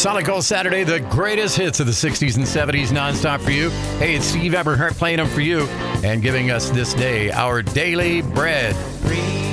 Solid Gold Saturday, the greatest hits of the 60s and 70s nonstop for you. Hey, it's Steve Eberhardt playing them for you and giving us this day our daily bread.